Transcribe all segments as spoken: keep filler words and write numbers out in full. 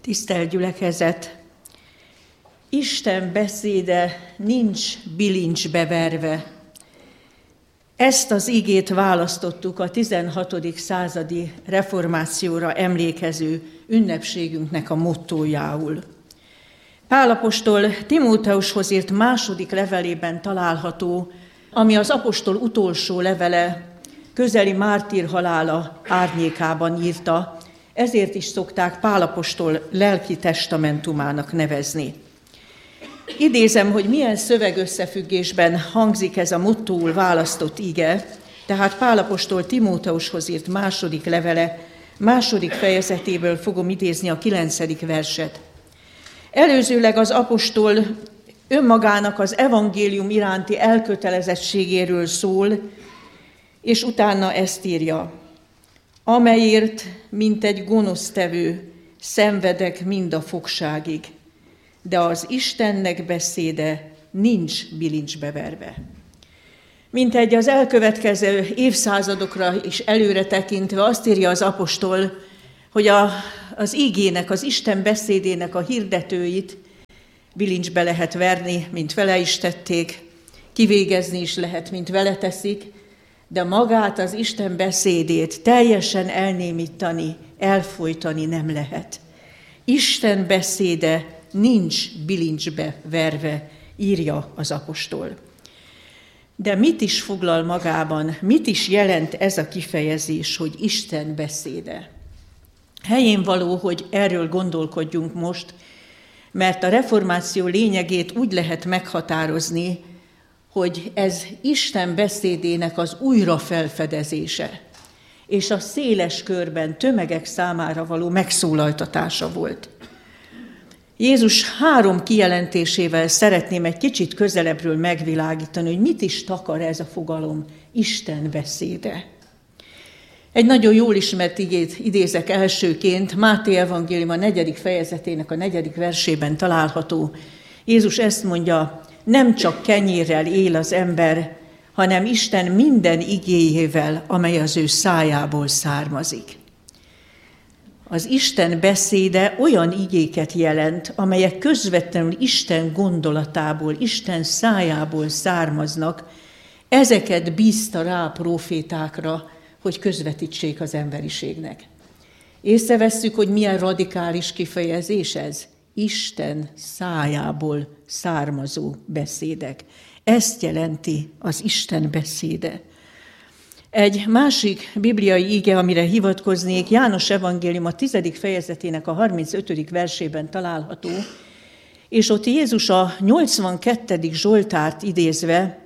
Tisztelt gyülekezet! Isten beszéde nincs bilincsbe verve. Ezt az igét választottuk a tizenhatodik századi reformációra emlékező ünnepségünknek a mottójául. Pál apostol Timóteushoz írt második levelében található, ami az apostol utolsó levele, közeli mártírhalála árnyékában írta, ezért is szokták Pál apostol lelki testamentumának nevezni. Idézem, hogy milyen szövegösszefüggésben hangzik ez a mottóul választott ige, tehát Pál apostol Timóteushoz írt második levele, második fejezetéből fogom idézni a kilencedik verset. Előzőleg az apostol önmagának az evangélium iránti elkötelezettségéről szól, és utána ezt írja: amelyért, mint egy gonosztevő, szenvedek mind a fogságig, de az Istennek beszéde nincs bilincsbe verve. Mint egy az elkövetkező évszázadokra is előre tekintve azt írja az apostol, hogy a, az ígének, az Isten beszédének a hirdetőit bilincsbe lehet verni, mint vele is tették, kivégezni is lehet, mint vele teszik, de magát az Isten beszédét teljesen elnémítani, elfojtani nem lehet. Isten beszéde nincs bilincsbe verve, írja az apostol. De mit is foglal magában, mit is jelent ez a kifejezés, hogy Isten beszéde? Helyén való, hogy erről gondolkodjunk most, mert a reformáció lényegét úgy lehet meghatározni, hogy ez Isten beszédének az újrafelfedezése, és a széles körben tömegek számára való megszólaltatása volt. Jézus három kijelentésével szeretném egy kicsit közelebbről megvilágítani, hogy mit is takar ez a fogalom, Isten beszéde. Egy nagyon jól ismert igét idézek elsőként, Máté evangélium a negyedik fejezetének a negyedik versében található. Jézus ezt mondja: nem csak kenyérrel él az ember, hanem Isten minden igéjével, amely az ő szájából származik. Az Isten beszéde olyan igéket jelent, amelyek közvetlenül Isten gondolatából, Isten szájából származnak, ezeket bízta rá profétákra, hogy közvetítsék az emberiségnek. Észrevesszük, hogy milyen radikális kifejezés ez? Isten szájából származó beszédek. Ezt jelenti az Isten beszéde. Egy másik bibliai ige, amire hivatkoznék, János evangélium a tizedik fejezetének a harmincötödik versében található, és ott Jézus a nyolcvankettedik Zsoltárt idézve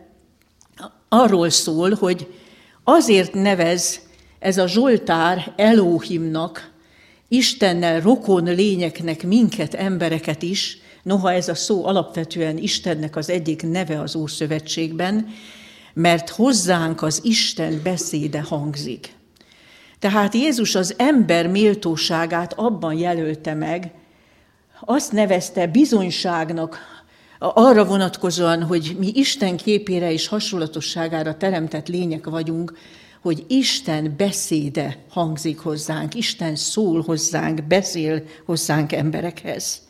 arról szól, hogy azért nevez ez a Zsoltár Elohimnak, Istennel rokon lényeknek minket, embereket is, noha ez a szó alapvetően Istennek az egyik neve az Ószövetségben, mert hozzánk az Isten beszéde hangzik. Tehát Jézus az ember méltóságát abban jelölte meg, azt nevezte bizonyságnak arra vonatkozóan, hogy mi Isten képére és hasonlatosságára teremtett lények vagyunk, hogy Isten beszéde hangzik hozzánk, Isten szól hozzánk, beszél hozzánk emberekhez.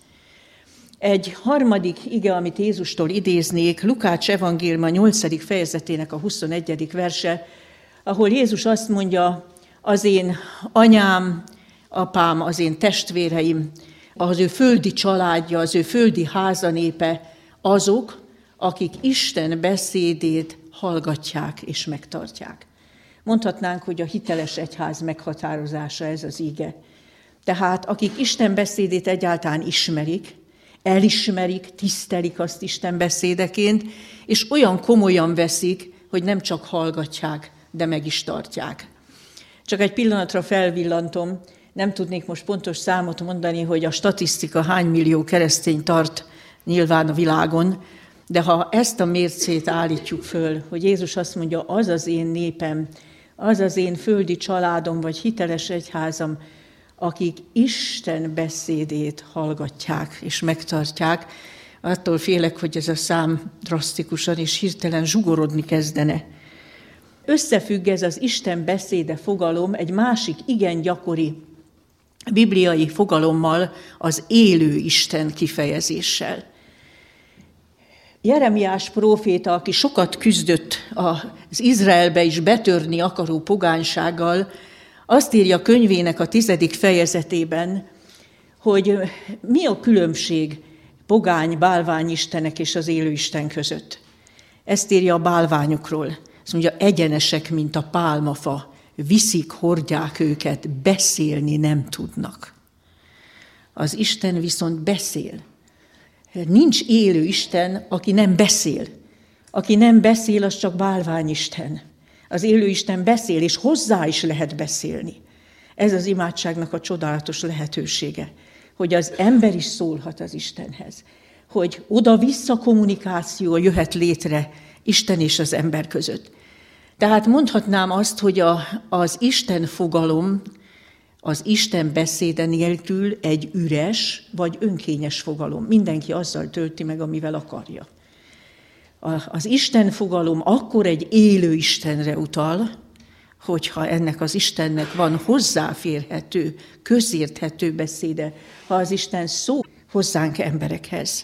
Egy harmadik ige, amit Jézustól idéznék, Lukács evangélium a nyolcadik fejezetének a huszonegyedik verse, ahol Jézus azt mondja: az én anyám, apám, az én testvéreim, az ő földi családja, az ő földi házanépe azok, akik Isten beszédét hallgatják és megtartják. Mondhatnánk, hogy a hiteles egyház meghatározása ez az ige. Tehát akik Isten beszédét egyáltalán ismerik, elismerik, tisztelik azt Isten beszédeként, és olyan komolyan veszik, hogy nem csak hallgatják, de meg is tartják. Csak egy pillanatra felvillantom, nem tudnék most pontos számot mondani, hogy a statisztika hány millió keresztény tart nyilván a világon, de ha ezt a mércét állítjuk föl, hogy Jézus azt mondja, az az én népem, az az én földi családom, vagy hiteles egyházam, akik Isten beszédét hallgatják és megtartják, attól félek, hogy ez a szám drasztikusan és hirtelen zsugorodni kezdene. Összefügg ez az Isten beszéde fogalom egy másik igen gyakori bibliai fogalommal, az élő Isten kifejezéssel. Jeremiás próféta, aki sokat küzdött az Izraelbe is betörni akaró pogánysággal, azt írja könyvének a tizedik fejezetében, hogy mi a különbség pogány, bálványistenek és az élő Isten között. Ezt írja a bálványokról. Azt mondja, egyenesek, mint a pálmafa, viszik, hordják őket, beszélni nem tudnak. Az Isten viszont beszél. Nincs élő Isten, aki nem beszél. Aki nem beszél, az csak bálványisten. Az élő Isten beszél, és hozzá is lehet beszélni. Ez az imádságnak a csodálatos lehetősége, hogy az ember is szólhat az Istenhez, hogy oda-vissza kommunikáció jöhet létre Isten és az ember között. Tehát mondhatnám azt, hogy a, az Isten fogalom az Isten beszéde nélkül egy üres vagy önkényes fogalom. Mindenki azzal tölti meg, amivel akarja. Az Isten fogalom akkor egy élő Istenre utal, hogyha ennek az Istennek van hozzáférhető, közérthető beszéde, ha az Isten szól hozzánk emberekhez.